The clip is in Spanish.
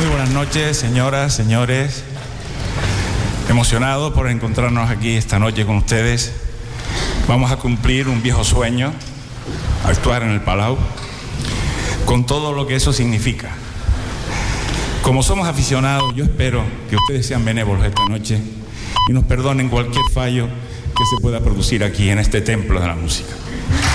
Muy buenas noches, señoras, señores. Emocionado por encontrarnos aquí esta noche con ustedes. Vamos a cumplir un viejo sueño, actuar en el Palau, con todo lo que eso significa. Como somos aficionados, yo espero que ustedes sean benévolos esta noche y nos perdonen cualquier fallo que se pueda producir aquí en este templo de la música.